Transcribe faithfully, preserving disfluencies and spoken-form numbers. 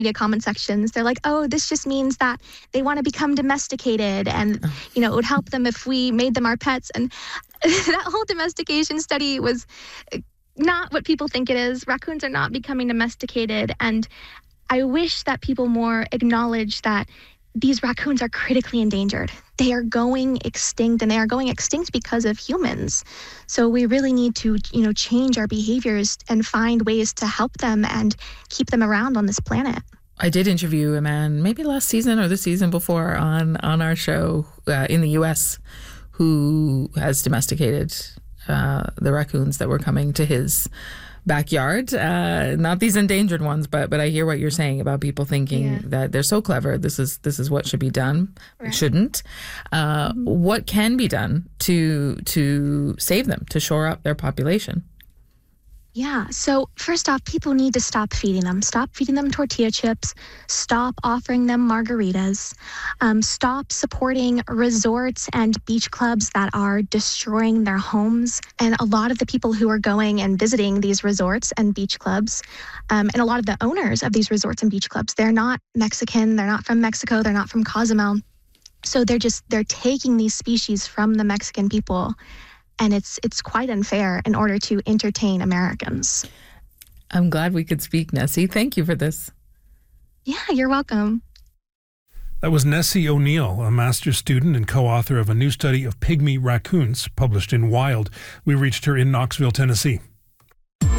media comment sections. They're like, oh, this just means that they want to become domesticated, and, you know, it would help them if we made them our pets. And that whole domestication study was not what people think it is. Raccoons are not becoming domesticated. And I wish that people more acknowledge that these raccoons are critically endangered. They are going extinct, and they are going extinct because of humans. So we really need to, you know, change our behaviors and find ways to help them and keep them around on this planet. I did interview a man, maybe last season or the season before, on, on our show uh, in the U S who has domesticated uh, the raccoons that were coming to his backyard. Uh, not these endangered ones, but but I hear what you're saying about people thinking yeah. that they're so clever. This is this is what should be done. Right. It shouldn't. Uh, mm-hmm. What can be done to to save them, to shore up their population? Yeah. So first off, people need to stop feeding them. Stop feeding them tortilla chips. Stop offering them margaritas. Um, stop supporting resorts and beach clubs that are destroying their homes. And a lot of the people who are going and visiting these resorts and beach clubs, um, and a lot of the owners of these resorts and beach clubs, they're not Mexican. They're not from Mexico. They're not from Cozumel. So they're just, they're taking these species from the Mexican people. And it's it's quite unfair in order to entertain Americans. I'm glad we could speak, Nessie. Thank you for this. Yeah, you're welcome. That was Nessie O'Neill, a master's student and co-author of a new study of pygmy raccoons published in Wild. We reached her in Knoxville, Tennessee.